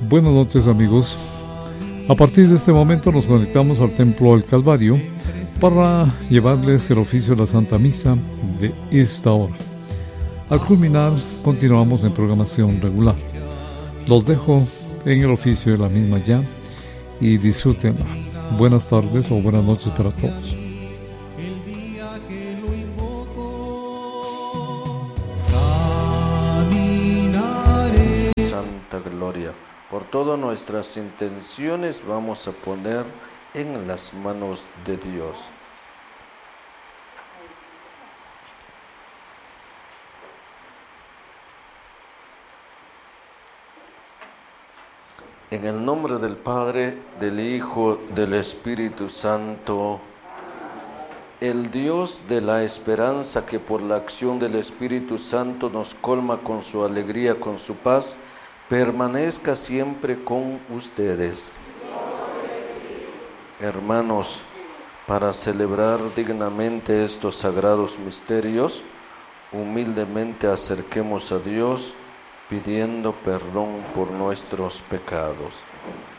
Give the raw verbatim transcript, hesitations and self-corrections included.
Buenas noches, amigos. A partir de este momento nos conectamos al Templo del Calvario para llevarles el oficio de la Santa Misa de esta hora. Al culminar, continuamos en programación regular. Los dejo en el oficio de la misma ya y disfrútenla. Buenas tardes o buenas noches para todos. Santa Gloria. Por todas nuestras intenciones vamos a poner en las manos de Dios. En el nombre del Padre, del Hijo, del Espíritu Santo, el Dios de la esperanza que por la acción del Espíritu Santo nos colma con su alegría, con su paz, permanezca siempre con ustedes. Hermanos, para celebrar dignamente estos sagrados misterios, humildemente acerquemos a Dios pidiendo perdón por nuestros pecados.